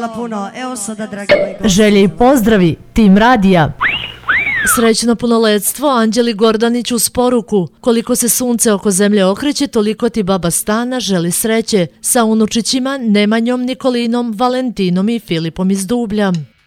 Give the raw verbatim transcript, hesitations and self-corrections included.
puno. Evo sada, dragi moji gosti. Želje i pozdravi, tim radija. Srećno punoletstvo Anđeli Gordanić uz poruku: koliko se sunce oko zemlje okreće, toliko ti baba Stana želi sreće. Sa unučićima Nemanjom, Nikolinom, Valentinom i Filipom iz Dublja.